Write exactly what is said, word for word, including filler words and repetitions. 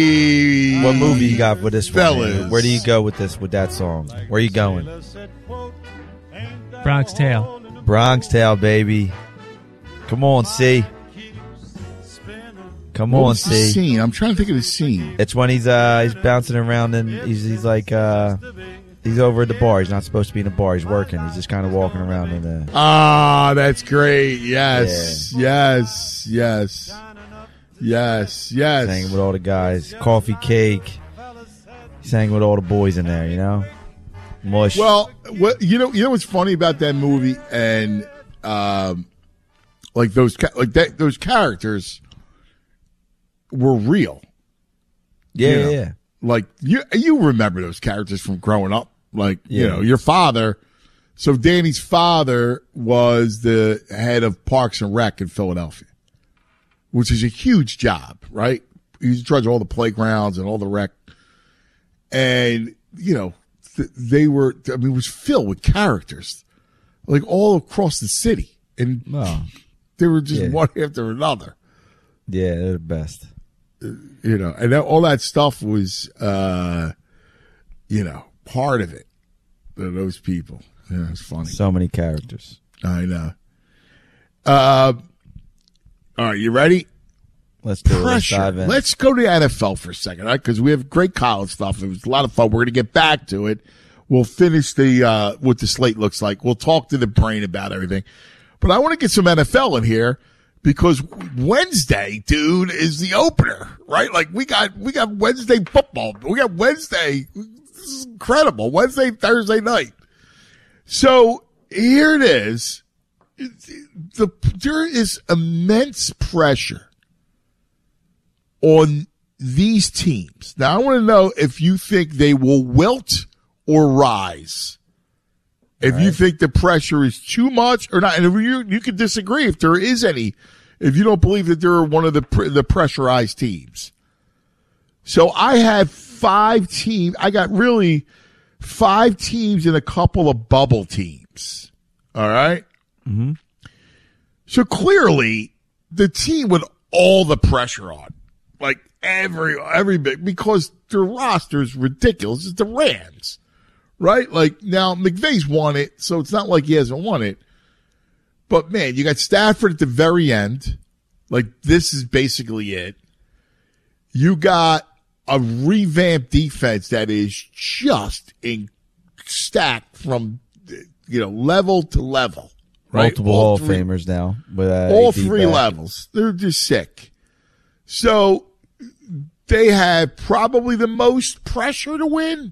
What movie you got with this Fellas. one? Where do you go with this, with that song? Where are you going? Bronx Tale. Bronx Tale, baby. Come on, C. Come What on, was the C. scene? I'm trying to think of the scene. It's when he's uh he's bouncing around and he's he's like uh he's over at the bar. He's not supposed to be in the bar. He's working. He's just kind of walking around in the. Ah, that's great. Yes, yes, yes, yes, yes. Hanging with all the guys. Coffee cake. He's hanging with all the boys in there, you know? Mush. Well, what you know, you know what's funny about that movie and um, like those ca- like that those characters were real. yeah, you yeah, know, yeah. Like you, you remember those characters from growing up. Like you Yeah. know, your father. So Danny's father was the head of Parks and Rec in Philadelphia, which is a huge job, right? He's in charge of all the playgrounds and all the rec. And you know, th- they were. I mean, it was filled with characters, like all across the city, and Oh, they were just yeah. one after another. yeah, they're the best. You know, and that, all that stuff was, uh, you know, part of it. Those people. Yeah, it's funny. So many characters. I know. Uh, all right, you ready? Let's do it. Let's Pressure. dive in. Let's go to the N F L for a second, all right? Because we have great college stuff. It was a lot of fun. We're going to get back to it. We'll finish the uh, what the slate looks like. We'll talk to the brain about everything. But I want to get some N F L in here. Because Wednesday, dude, is the opener, right? Like we got, we got Wednesday football. We got Wednesday. This is incredible. Wednesday, Thursday night. So here it is. The, there is immense pressure on these teams. Now I want to know if you think they will wilt or rise. If you think the pressure is too much or not, and if you you can disagree if there is any, if you don't believe that they're one of the the pressurized teams. So I have five teams. I got really five teams and a couple of bubble teams. All right. Mm-hmm. So clearly, the team with all the pressure on, like every every bit, because their roster is ridiculous. It's the Rams. Right? Like, now, McVay's won it, so it's not like he hasn't won it. But, man, you got Stafford at the very end. Like, this is basically it. You got a revamped defense that is just in stacked from, you know, level to level. Right? Multiple All Hall of three- Famers now. With, uh, all A D three back. levels. They're just sick. So, they have probably the most pressure to win.